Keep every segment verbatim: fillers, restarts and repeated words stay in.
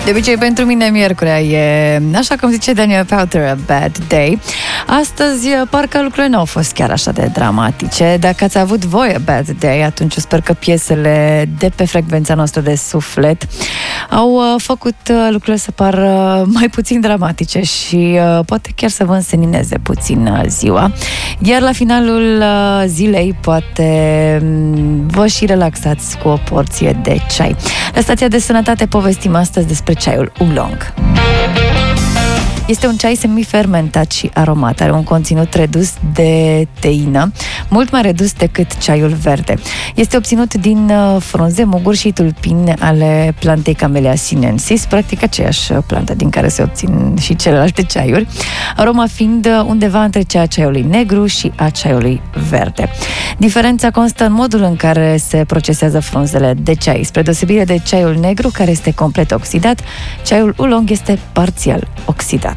De obicei, pentru mine, miercurea e, așa cum zice Daniel Powter, a bad day. Astăzi, parcă lucrurile nu au fost chiar așa de dramatice. Dacă ați avut voi a bad day, atunci sper că piesele de pe frecvența noastră de suflet au uh, făcut uh, lucrurile să pară mai puțin dramatice și uh, poate chiar să vă însenineze puțin uh, ziua. Iar la finalul uh, zilei, poate um, vă și relaxați cu o porție de ceai. La Stația de Sănătate povestim astăzi despre ceaiul oolong. Este un ceai semifermentat și aromat. Are un conținut redus de teină, mult mai redus decât ceaiul verde. Este obținut din frunze, muguri și tulpini ale plantei Camellia sinensis, practic aceeași plantă din care se obțin și celelalte ceaiuri, aroma fiind undeva între cea a ceaiului negru și a ceaiului verde. Diferența constă în modul în care se procesează frunzele de ceai. Spre deosebire de ceaiul negru, care este complet oxidat, ceaiul oolong este parțial oxidat.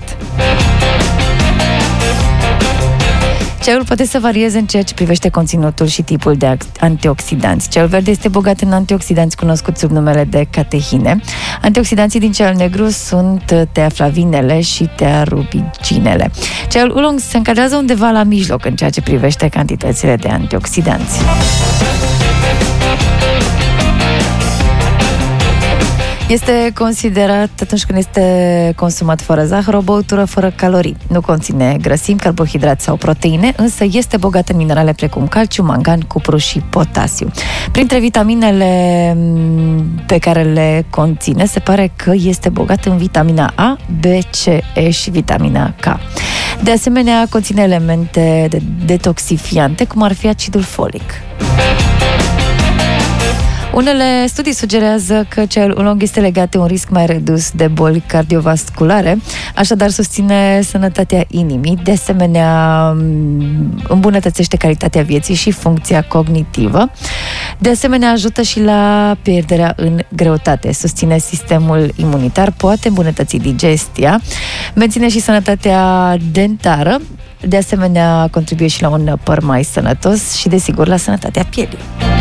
Ceaiul poate să varieze în ceea ce privește conținutul și tipul de antioxidanți. Ceaiul verde este bogat în antioxidanți cunoscuți sub numele de catehine. Antioxidanții din ceaiul negru sunt teaflavinele și tearubiginele. Ceaiul oolong se încadrează undeva la mijloc în ceea ce privește cantitățile de antioxidanți. Este considerat, atunci când este consumat fără zahăr, o băutură fără calorii. Nu conține grăsimi, carbohidrați sau proteine, însă este bogat în minerale precum calciu, mangan, cupru și potasiu. Printre vitaminele pe care le conține, se pare că este bogat în vitamina A, B, C, E și vitamina K. De asemenea, conține elemente de detoxifiante, cum ar fi acidul folic. Unele studii sugerează că ceaiul oolong este legat de un risc mai redus de boli cardiovasculare, așadar susține sănătatea inimii, de asemenea îmbunătățește calitatea vieții și funcția cognitivă, de asemenea ajută și la pierderea în greutate, susține sistemul imunitar, poate îmbunătăți digestia, menține și sănătatea dentară, de asemenea contribuie și la un păr mai sănătos și desigur la sănătatea pielii.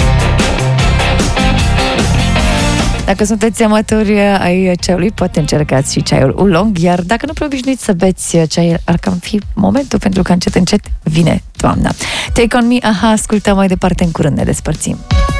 Dacă sunteți amatori ai ceaiului, poate încercați și ceaiul oolong, iar dacă nu prea obișnuiți să beți ceai, ar cam fi momentul, pentru că încet, încet vine toamna. Take on me, aha, ascultăm mai departe, în curând ne despărțim.